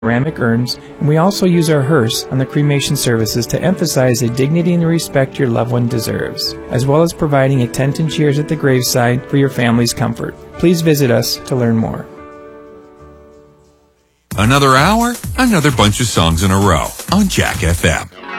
ceramic urns, and we also use our hearse on the cremation services to emphasize the dignity and respect your loved one deserves, as well as providing a tent and chairs at the graveside for your family's comfort. Please visit us to learn more. Another hour, another bunch of songs in a row on Jack FM.